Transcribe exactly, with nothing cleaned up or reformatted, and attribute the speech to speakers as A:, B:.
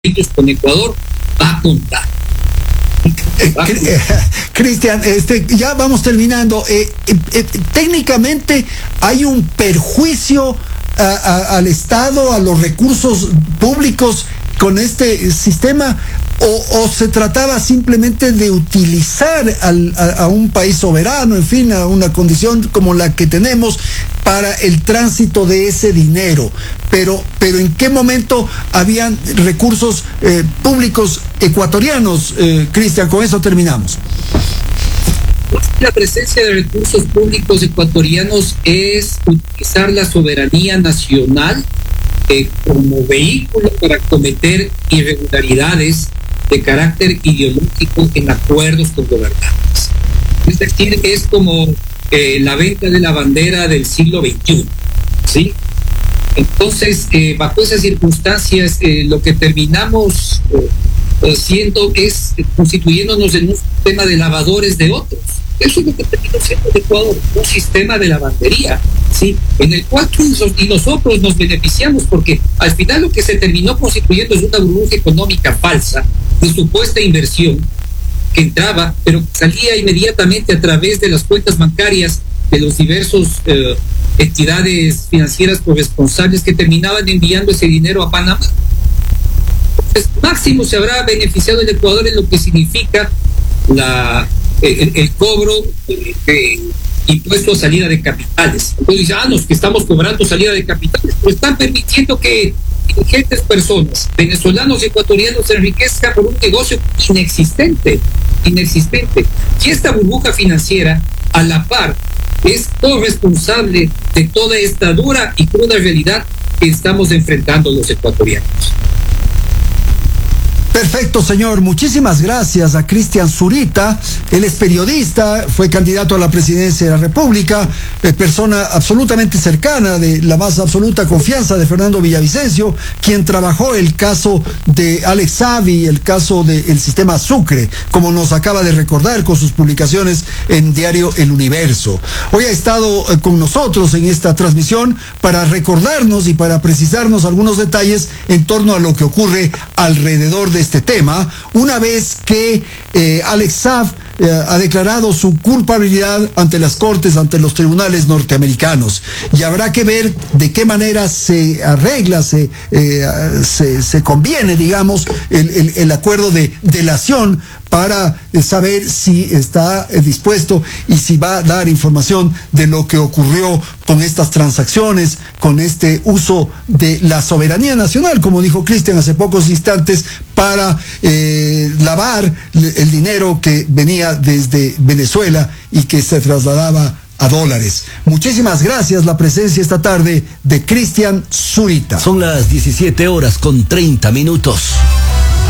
A: con Ecuador va a contar.
B: Eh, eh, Cristian, este, ya vamos terminando. Eh, eh, eh, técnicamente hay un perjuicio a, a, al Estado, a los recursos públicos con este sistema, o, o se trataba simplemente de utilizar al, a, a un país soberano, en fin, a una condición como la que tenemos para el tránsito de ese dinero. Pero, pero ¿en qué momento habían recursos eh, públicos ecuatorianos, eh, Cristian? Con eso terminamos.
A: La presencia de recursos públicos ecuatorianos es utilizar la soberanía nacional eh, como vehículo para cometer irregularidades de carácter ideológico en acuerdos con gobernantes. Es decir, es como eh, la venta de la bandera del siglo veintiuno, ¿sí? Entonces, eh, bajo esas circunstancias, eh, lo que terminamos eh, siendo es constituyéndonos en un sistema de lavadores de otros. Eso es lo que terminó siendo el Ecuador, un sistema de lavandería, ¿sí? En el cual tú y nosotros nos beneficiamos, porque al final lo que se terminó constituyendo es una burbuja económica falsa de supuesta inversión que entraba, pero salía inmediatamente a través de las cuentas bancarias de los diversos eh, entidades financieras corresponsables que terminaban enviando ese dinero a Panamá. Entonces, máximo se habrá beneficiado el Ecuador en lo que significa la el, el cobro de, de impuesto a salida de capitales. Entonces dicen, ah, los que estamos cobrando salida de capitales, pero están permitiendo que ingentes personas, venezolanos y ecuatorianos, se enriquezcan por un negocio inexistente, inexistente. Y esta burbuja financiera, a la par, es corresponsable de toda esta dura y cruda realidad que estamos enfrentando los ecuatorianos.
B: Perfecto, señor. Muchísimas gracias a Cristian Zurita. Él es periodista, fue candidato a la presidencia de la República, eh, persona absolutamente cercana, de la más absoluta confianza de Fernando Villavicencio, quien trabajó el caso de Alex Savi, el caso del sistema Sucre, como nos acaba de recordar con sus publicaciones en diario El Universo. Hoy ha estado eh, con nosotros en esta transmisión para recordarnos y para precisarnos algunos detalles en torno a lo que ocurre alrededor de este tema, una vez que eh, Alex Saab eh, ha declarado su culpabilidad ante las cortes, ante los tribunales norteamericanos, y habrá que ver de qué manera se arregla, se, eh, se, se conviene, digamos, el, el, el acuerdo de delación para saber si está dispuesto y si va a dar información de lo que ocurrió con estas transacciones, con este uso de la soberanía nacional, como dijo Cristian hace pocos instantes, para eh, lavar el dinero que venía desde Venezuela y que se trasladaba a dólares. Muchísimas gracias la presencia esta tarde de Cristian Zurita.
C: Son las diecisiete horas con treinta minutos.